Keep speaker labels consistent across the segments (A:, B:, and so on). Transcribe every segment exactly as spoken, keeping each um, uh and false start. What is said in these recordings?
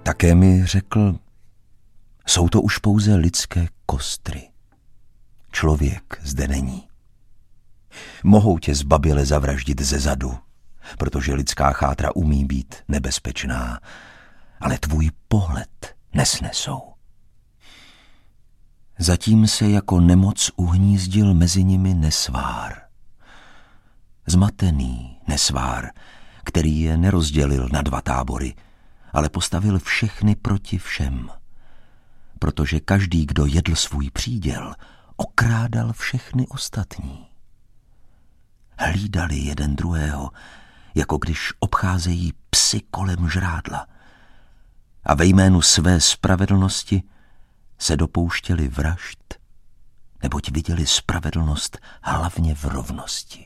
A: Také mi řekl, jsou to už pouze lidské kostry. Člověk zde není. Mohou tě zbaběle zavraždit ze zadu, protože lidská chátra umí být nebezpečná, ale tvůj pohled nesnesou. Zatím se jako nemoc uhnízdil mezi nimi nesvár. Zmatený nesvár, který je nerozdělil na dva tábory, ale postavil všechny proti všem. Protože každý, kdo jedl svůj příděl, okrádal všechny ostatní. Hlídali jeden druhého, jako když obcházejí psi kolem žrádla. A ve jménu své spravedlnosti se dopouštěli vražd, neboť viděli spravedlnost hlavně v rovnosti.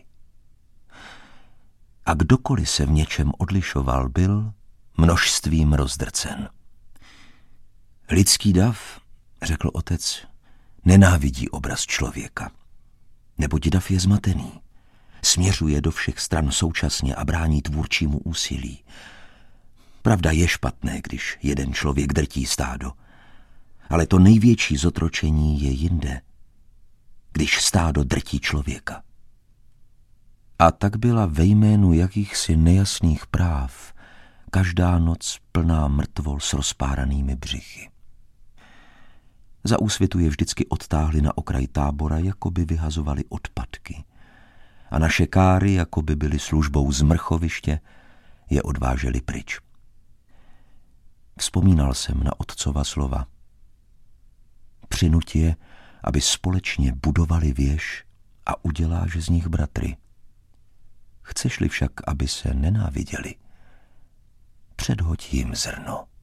A: A kdokoliv se v něčem odlišoval, byl množstvím rozdrcen. Lidský dav, řekl otec, nenávidí obraz člověka, neboť dav je zmatený. Směřuje do všech stran současně a brání tvůrčímu úsilí. Pravda je špatné, když jeden člověk drtí stádo, ale to největší zotročení je jinde, když stádo drtí člověka. A tak byla ve jménu jakýchsi nejasných práv každá noc plná mrtvol s rozpáranými břichy. Za úsvitu je vždycky odtáhli na okraj tábora, jako by vyhazovali odpadky. A naše káry, jako by byly službou z mrchoviště, je odváželi pryč. Vzpomínal jsem na otcova slova. Přinuť je, aby společně budovali věž a uděláš z nich bratry. Chceš-li však, aby se nenáviděli, předhoď jim zrno.